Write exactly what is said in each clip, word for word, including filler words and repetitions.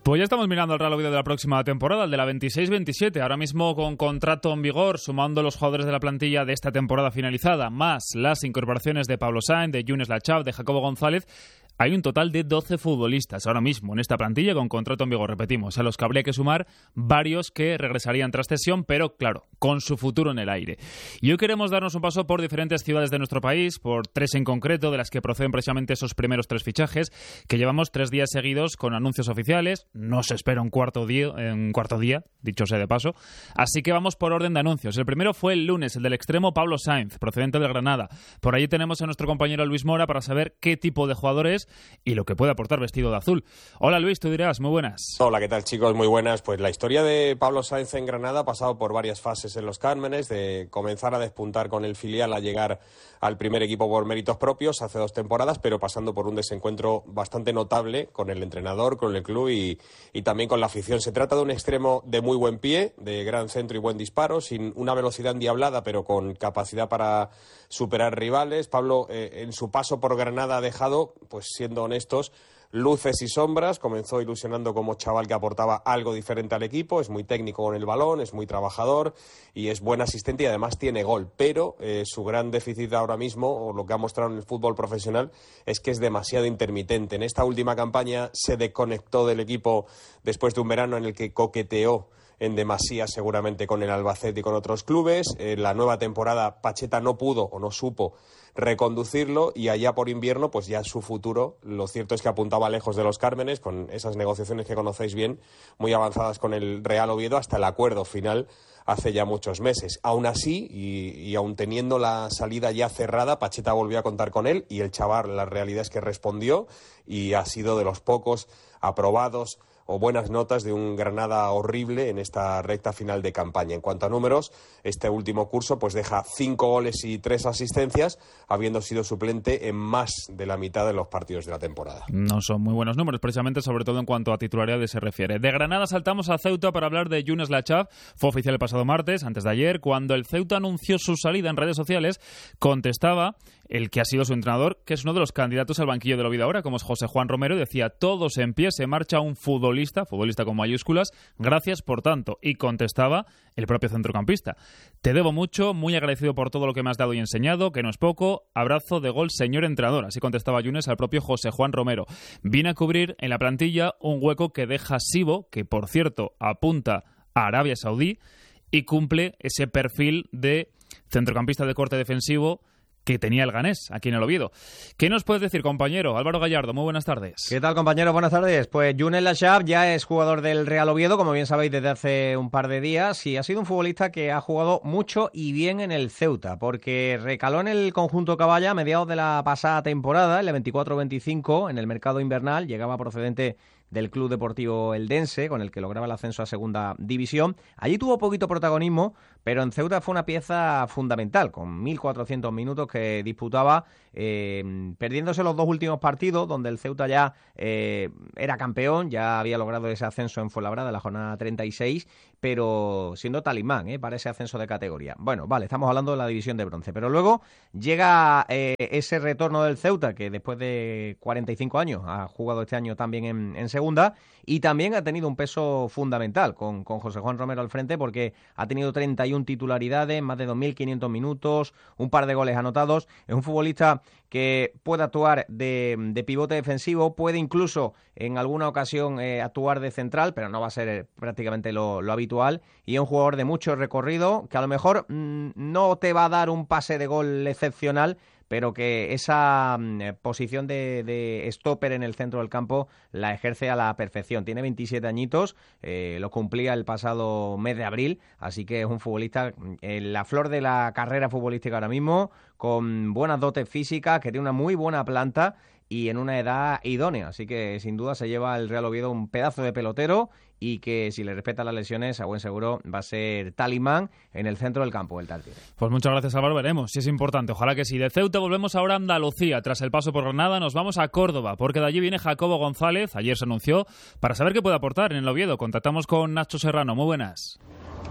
Pues ya estamos mirando el Real Oviedo de la próxima temporada, el de la veintiséis veintisiete, ahora mismo con contrato en vigor, sumando los jugadores de la plantilla de esta temporada finalizada, más las incorporaciones de Pablo Sainz, de Younes Lachav, de Jacobo González. Hay un total de doce futbolistas ahora mismo en esta plantilla con contrato en vigor, repetimos, a los que habría que sumar varios que regresarían tras cesión, pero claro, con su futuro en el aire. Y hoy queremos darnos un paso por diferentes ciudades de nuestro país, por tres en concreto, de las que proceden precisamente esos primeros tres fichajes, que llevamos tres días seguidos con anuncios oficiales. No se espera un cuarto día, un cuarto día, dicho sea de paso. Así que vamos por orden de anuncios. El primero fue el lunes, el del extremo Pablo Sainz, procedente del Granada. Por allí tenemos a nuestro compañero Luis Mora para saber qué tipo de jugador es y lo que puede aportar vestido de azul. Hola Luis, tú dirás, muy buenas. Hola, ¿qué tal chicos? Muy buenas. Pues la historia de Pablo Sainz en Granada ha pasado por varias fases en los Cármenes, de comenzar a despuntar con el filial a llegar al primer equipo por méritos propios hace dos temporadas, pero pasando por un desencuentro bastante notable con el entrenador, con el club y, y también con la afición. Se trata de un extremo de muy buen pie, de gran centro y buen disparo, sin una velocidad endiablada, pero con capacidad para superar rivales. Pablo, eh, en su paso por Granada ha dejado, pues siendo honestos, luces y sombras. Comenzó ilusionando como chaval que aportaba algo diferente al equipo, es muy técnico con el balón, es muy trabajador y es buen asistente y además tiene gol, pero eh, su gran déficit ahora mismo, o lo que ha mostrado en el fútbol profesional, es que es demasiado intermitente. En esta última campaña se desconectó del equipo después de un verano en el que coqueteó en demasía seguramente con el Albacete y con otros clubes. En la nueva temporada Pacheta no pudo o no supo reconducirlo y allá por invierno pues ya su futuro, lo cierto es que apuntaba lejos de los Cármenes, con esas negociaciones que conocéis bien, muy avanzadas con el Real Oviedo, hasta el acuerdo final hace ya muchos meses. Aún así, y, y aún teniendo la salida ya cerrada, Pacheta volvió a contar con él y el chaval, la realidad es que respondió y ha sido de los pocos aprobados o buenas notas de un Granada horrible en esta recta final de campaña. En cuanto a números, este último curso pues deja cinco goles y tres asistencias, habiendo sido suplente en más de la mitad de los partidos de la temporada. No son muy buenos números, precisamente, sobre todo en cuanto a titularidades se refiere. De Granada saltamos a Ceuta para hablar de Younes Lachav. Fue oficial el pasado martes, antes de ayer, cuando el Ceuta anunció su salida en redes sociales, contestaba el que ha sido su entrenador, que es uno de los candidatos al banquillo del Oviedo ahora, como es José Juan Romero, y decía: todos en pie, se marcha un futbolista, futbolista con mayúsculas, gracias por tanto. Y contestaba el propio centrocampista: te debo mucho, muy agradecido por todo lo que me has dado y enseñado, que no es poco, abrazo de gol señor entrenador. Así contestaba Younes al propio José Juan Romero. Viene a cubrir en la plantilla un hueco que deja Sibo, que por cierto apunta a Arabia Saudí, y cumple ese perfil de centrocampista de corte defensivo que tenía el Ganés aquí en el Oviedo. ¿Qué nos puedes decir, compañero? Álvaro Gallardo, muy buenas tardes. ¿Qué tal, compañero? Buenas tardes. Pues Younes Lachav ya es jugador del Real Oviedo, como bien sabéis, desde hace un par de días, y ha sido un futbolista que ha jugado mucho y bien en el Ceuta, porque recaló en el conjunto Caballa a mediados de la pasada temporada, el veinticuatro veinticinco, en el mercado invernal. Llegaba procedente del Club Deportivo Eldense, con el que lograba el ascenso a Segunda División. Allí tuvo poquito protagonismo, pero en Ceuta fue una pieza fundamental, con mil cuatrocientos minutos que disputaba, eh, perdiéndose los dos últimos partidos, donde el Ceuta ya eh, era campeón, ya había logrado ese ascenso en Fuenlabrada en la jornada treinta y seis, pero siendo talismán eh, para ese ascenso de categoría. Bueno, vale, estamos hablando de la división de bronce, pero luego llega eh, ese retorno del Ceuta, que después de cuarenta y cinco años ha jugado este año también en, en segunda, y también ha tenido un peso fundamental con, con José Juan Romero al frente, porque ha tenido treinta y una titularidades, más de dos mil quinientos minutos, un par de goles anotados. Es un futbolista que puede actuar de, de pivote defensivo, puede incluso en alguna ocasión eh, actuar de central, pero no va a ser eh, prácticamente lo, lo habitual, y es un jugador de mucho recorrido, que a lo mejor mmm, no te va a dar un pase de gol excepcional, pero que esa mm, posición de, de stopper en el centro del campo la ejerce a la perfección. Tiene veintisiete añitos, eh, lo cumplía el pasado mes de abril, así que es un futbolista en la flor de la carrera futbolística ahora mismo, con buenas dotes físicas, que tiene una muy buena planta y en una edad idónea, así que sin duda se lleva el Real Oviedo un pedazo de pelotero, y que si le respeta las lesiones, a buen seguro va a ser talismán en el centro del campo, el tal Tigre. Pues muchas gracias, Álvaro, veremos si es importante, ojalá que sí. De Ceuta volvemos ahora a Andalucía, tras el paso por Granada nos vamos a Córdoba, porque de allí viene Jacobo González, ayer se anunció, para saber qué puede aportar en el Oviedo. Contactamos con Nacho Serrano, muy buenas.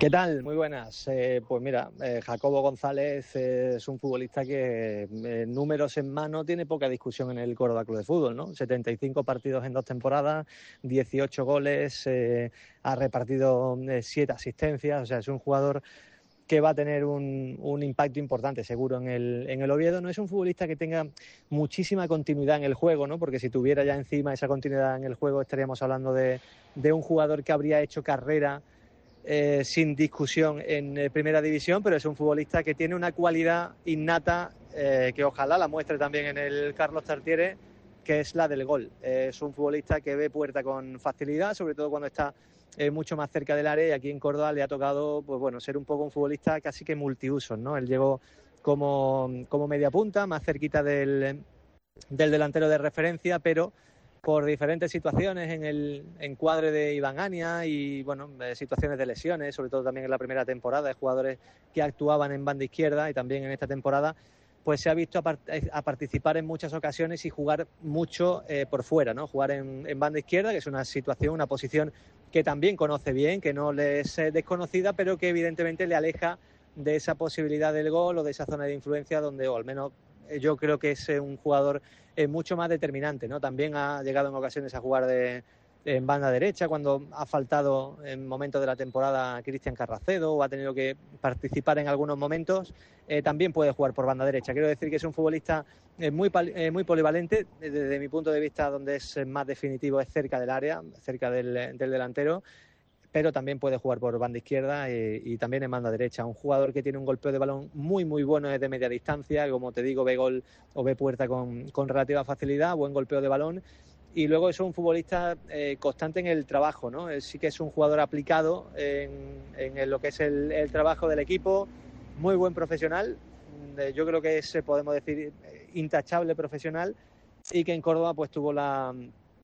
¿Qué tal? Muy buenas. Eh, pues mira, eh, Jacobo González eh, es un futbolista que eh, números en mano tiene poca discusión en el Córdoba Club de Fútbol, ¿no? setenta y cinco partidos en dos temporadas, dieciocho goles, eh, ha repartido eh, siete asistencias, o sea, es un jugador que va a tener un, un impacto importante seguro en el, en el Oviedo. No es un futbolista que tenga muchísima continuidad en el juego, ¿no? Porque si tuviera ya encima esa continuidad en el juego estaríamos hablando de, de un jugador que habría hecho carrera eh, sin discusión en eh, Primera División, pero es un futbolista que tiene una cualidad innata eh, que ojalá la muestre también en el Carlos Tartiere, que es la del gol. Eh, es un futbolista que ve puerta con facilidad, sobre todo cuando está Eh, mucho más cerca del área, y aquí en Córdoba le ha tocado pues bueno, ser un poco un futbolista casi que multiusos, ¿no? Él llegó como, como media punta, más cerquita del, del delantero de referencia, pero por diferentes situaciones en el encuadre de Iván Ania y bueno, eh, situaciones de lesiones, sobre todo también en la primera temporada, de jugadores que actuaban en banda izquierda, y también en esta temporada pues se ha visto a, part- a participar en muchas ocasiones y jugar mucho eh, por fuera, ¿no? Jugar en, en banda izquierda, que es una situación, una posición que también conoce bien, que no le es eh, desconocida, pero que evidentemente le aleja de esa posibilidad del gol o de esa zona de influencia donde, o al menos eh, yo creo que es eh, un jugador eh, mucho más determinante, ¿no? También ha llegado en ocasiones a jugar de, en banda derecha cuando ha faltado en momentos de la temporada Cristian Carracedo, o ha tenido que participar en algunos momentos. Eh, también puede jugar por banda derecha. Quiero decir que es un futbolista eh, muy, eh, muy polivalente. Desde, desde mi punto de vista, donde es más definitivo es cerca del área, cerca del, del delantero, pero también puede jugar por banda izquierda y, y también en banda derecha. Un jugador que tiene un golpeo de balón muy muy bueno desde media distancia, como te digo, ve gol o ve puerta con, con relativa facilidad, buen golpeo de balón. Y luego es un futbolista eh, constante en el trabajo, ¿no? Sí que es un jugador aplicado en, en lo que es el, el trabajo del equipo, muy buen profesional, yo creo que es, podemos decir, intachable profesional, y que en Córdoba pues tuvo la,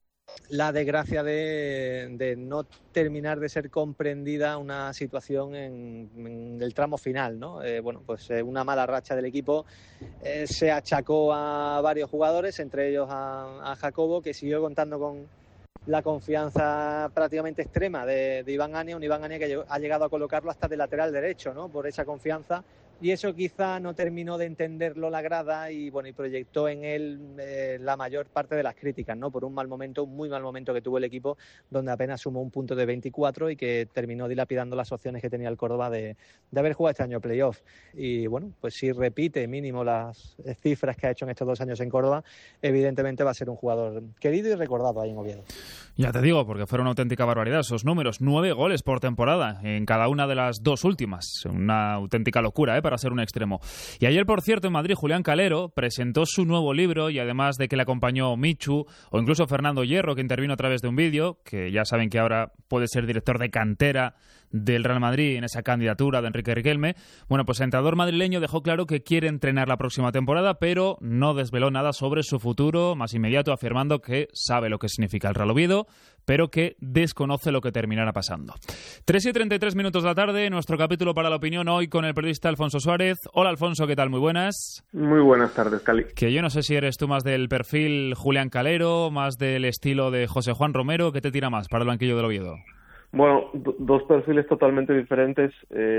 la desgracia de, de no terminar de ser comprendida una situación en, en el tramo final, ¿no? Eh, bueno, pues eh, una mala racha del equipo eh, se achacó a varios jugadores, entre ellos a, a Jacobo, que siguió contando con la confianza prácticamente extrema de, de Iván Ania, un Iván Ania que ha llegado a colocarlo hasta de lateral derecho, ¿no? Por esa confianza, y eso quizá no terminó de entenderlo la grada y bueno, y proyectó en él eh, la mayor parte de las críticas, ¿no? Por un mal momento, un muy mal momento que tuvo el equipo, donde apenas sumó un punto de veinticuatro y que terminó dilapidando las opciones que tenía el Córdoba de, de haber jugado este año playoff. Y bueno, pues si repite mínimo las cifras que ha hecho en estos dos años en Córdoba, evidentemente va a ser un jugador querido y recordado ahí en Oviedo. Ya te digo, porque fueron una auténtica barbaridad esos números. Nueve goles por temporada en cada una de las dos últimas. Una auténtica locura, ¿eh? Para ser un extremo. Y ayer, por cierto, en Madrid, Julián Calero presentó su nuevo libro, y además de que le acompañó Michu o incluso Fernando Hierro, que intervino a través de un vídeo, que ya saben que ahora puede ser director de cantera del Real Madrid en esa candidatura de Enrique Riquelme. Bueno, pues el entrenador madrileño dejó claro que quiere entrenar la próxima temporada, pero no desveló nada sobre su futuro más inmediato, afirmando que sabe lo que significa el Real Oviedo, pero que desconoce lo que terminará pasando. tres y treinta y tres minutos de la tarde, nuestro capítulo para la opinión hoy con el periodista Alfonso Suárez. Hola Alfonso, ¿qué tal? Muy buenas. Muy buenas tardes, Cali. Que yo no sé si eres tú más del perfil Julián Calero, más del estilo de José Juan Romero. ¿Qué te tira más para el banquillo del Oviedo? Bueno, d- dos perfiles totalmente diferentes.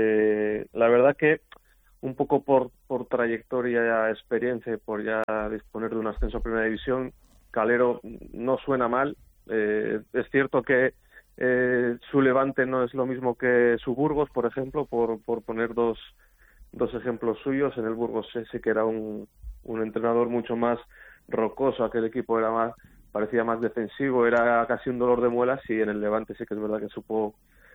Eh, la verdad que un poco por, por trayectoria, experiencia, por ya disponer de un ascenso a Primera División, Calero no suena mal. Eh, es cierto que eh, su Levante no es lo mismo que su Burgos, por ejemplo, por, por poner dos, dos ejemplos suyos. En el Burgos sí que era un, un entrenador mucho más rocoso, aquel equipo era más, parecía más defensivo, era casi un dolor de muelas, y en el Levante sí que es verdad que supo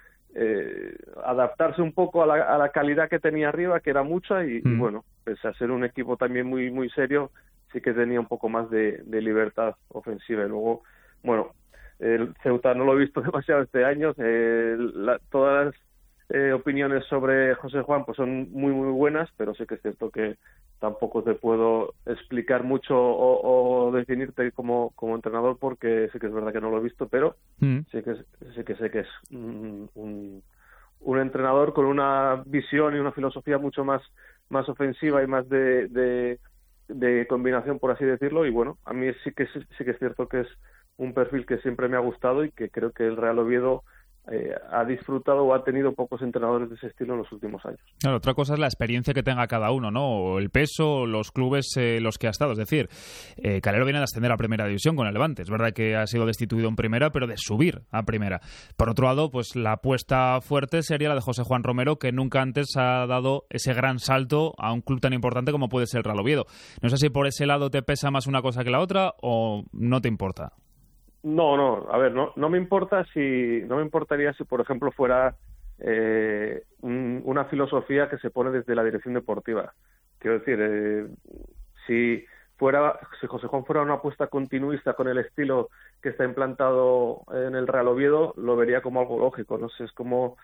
eh, adaptarse un poco a la, a la calidad que tenía arriba, que era mucha, y, mm. y bueno, pese a ser un equipo también muy muy serio, sí que tenía un poco más de, de libertad ofensiva. Y luego, bueno, el Ceuta no lo he visto demasiado este año, eh, la, todas las eh, opiniones sobre José Juan pues son muy muy buenas, pero sí que es cierto que tampoco te puedo explicar mucho o, o definirte como, como entrenador, porque sí que es verdad que no lo he visto, pero mm. sí que sí que sé que es un, un, un entrenador con una visión y una filosofía mucho más, más ofensiva y más de, de, de combinación, por así decirlo. Y bueno, a mí sí que sí que es cierto que es un perfil que siempre me ha gustado y que creo que el Real Oviedo eh, ha disfrutado o ha tenido pocos entrenadores de ese estilo en los últimos años. Claro, otra cosa es la experiencia que tenga cada uno, ¿no? O el peso, o los clubes eh, los que ha estado. Es decir, eh, Calero viene de ascender a Primera División con el Levante. Es verdad que ha sido destituido en Primera, pero de subir a Primera. Por otro lado, pues la apuesta fuerte sería la de José Juan Romero, que nunca antes ha dado ese gran salto a un club tan importante como puede ser el Real Oviedo. No sé si por ese lado te pesa más una cosa que la otra o no te importa. No, no, a ver, no, no me importa si, no me importaría si, por ejemplo, fuera eh, un, una filosofía que se pone desde la dirección deportiva. Quiero decir, eh, si fuera, si José Juan fuera una apuesta continuista con el estilo que está implantado en el Real Oviedo, lo vería como algo lógico. No sé, es como,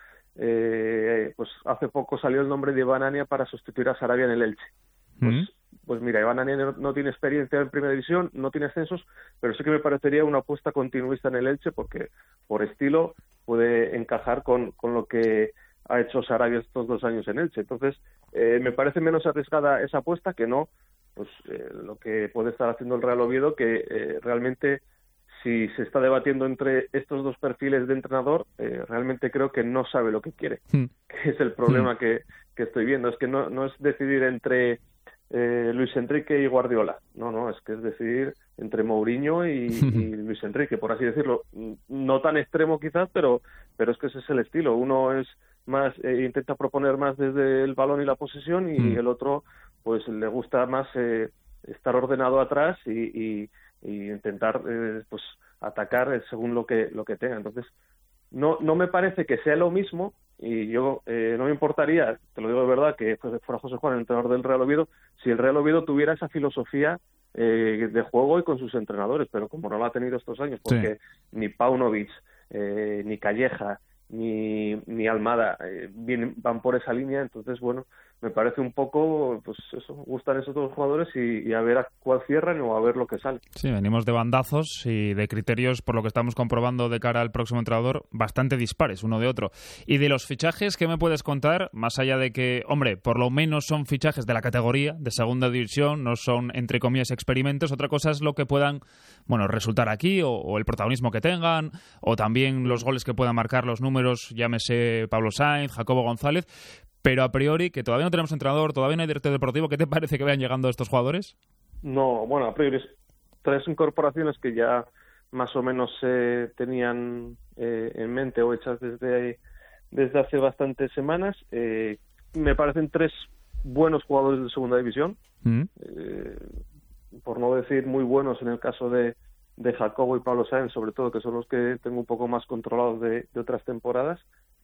eh, pues hace poco salió el nombre de Iván Ania para sustituir a Sarabia en el Elche. Pues, mm-hmm. Pues mira, Iván Ania no, no tiene experiencia en Primera División, no tiene ascensos, pero sí que me parecería una apuesta continuista en el Elche porque por estilo puede encajar con, con lo que ha hecho Sarabia estos dos años en Elche. Entonces, eh, me parece menos arriesgada esa apuesta que no pues eh, lo que puede estar haciendo el Real Oviedo, que eh, realmente si se está debatiendo entre estos dos perfiles de entrenador, eh, realmente creo que no sabe lo que quiere, mm. que es el problema mm. que, que estoy viendo. Es que no, no es decidir entre Eh, Luis Enrique y Guardiola, no, no, es que es decidir entre Mourinho y, y Luis Enrique, por así decirlo, no tan extremo quizás, pero pero es que ese es el estilo. Uno es más eh, intenta proponer más desde el balón y la posesión y mm. el otro pues le gusta más eh, estar ordenado atrás y, y, y intentar eh, pues atacar según lo que lo que tenga. Entonces no no me parece que sea lo mismo. Y yo eh, no me importaría, te lo digo de verdad, que fuera José Juan el entrenador del Real Oviedo, si el Real Oviedo tuviera esa filosofía eh, de juego y con sus entrenadores, pero como no lo ha tenido estos años, porque sí. ni Paunovic, eh, ni Calleja, ni, ni Almada eh, vienen, van por esa línea, entonces bueno, me parece un poco, pues eso, gustan esos dos jugadores y, y a ver a cuál cierran o a ver lo que sale. Sí, venimos de bandazos y de criterios, por lo que estamos comprobando de cara al próximo entrenador, bastante dispares uno de otro. Y de los fichajes, ¿qué me puedes contar? Más allá de que, hombre, por lo menos son fichajes de la categoría, de segunda división, no son, entre comillas, experimentos. Otra cosa es lo que puedan, bueno, resultar aquí, o, o el protagonismo que tengan, o también los goles que puedan marcar, los números, llámese Pablo Sainz, Jacobo González. Pero a priori, que todavía no tenemos entrenador, todavía no hay director deportivo, ¿qué te parece que vayan llegando estos jugadores? No, bueno, a priori tres incorporaciones que ya más o menos se eh, tenían eh, en mente o hechas desde, desde hace bastantes semanas. Eh, me parecen tres buenos jugadores de segunda división, mm. eh, por no decir muy buenos en el caso de, de Jacobo y Pablo Sáenz, sobre todo, que son los que tengo un poco más controlados de, de otras temporadas.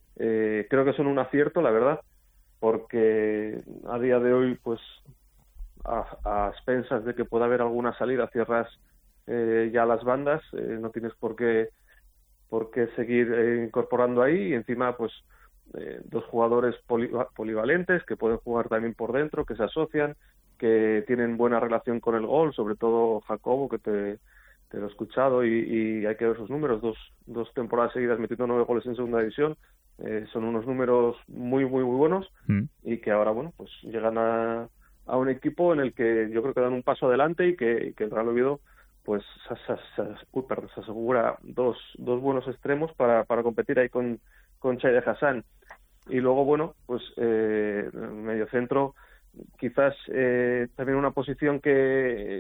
Eh, creo que son un acierto, la verdad, porque a día de hoy, pues a, a expensas de que pueda haber alguna salida, cierras eh, ya las bandas, eh, no tienes por qué por qué seguir eh, incorporando ahí, y encima pues eh, dos jugadores poli, polivalentes que pueden jugar también por dentro, que se asocian, que tienen buena relación con el gol, sobre todo Jacobo, que te, te lo he escuchado y, y hay que ver sus números, dos, dos temporadas seguidas metiendo nueve goles en segunda división. Eh, son unos números muy, muy, muy buenos mm. y que ahora, bueno, pues llegan a, a un equipo en el que yo creo que dan un paso adelante y que, y que el Real Oviedo pues se, se, se, uy, perdón, se asegura dos, dos buenos extremos para, para competir ahí con, con Chaide Hassan. Y luego, bueno, pues eh, medio centro, quizás eh, también una posición que